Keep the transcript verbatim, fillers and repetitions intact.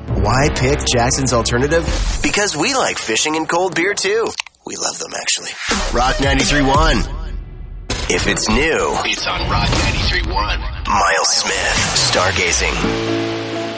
Why pick Jackson's Alternative? Because we like fishing and cold beer, too. We love them, actually. Rock ninety-three point one. If it's new, it's on Rock ninety-three point one. Miles Smith, Stargazing.